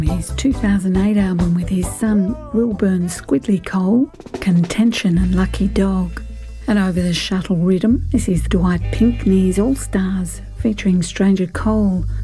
his 2008 album with his son Wilburn Squidly Cole, Contention and Lucky Dog. And over the shuttle rhythm, this is Dwight Pinkney's All Stars featuring Stranger Cole,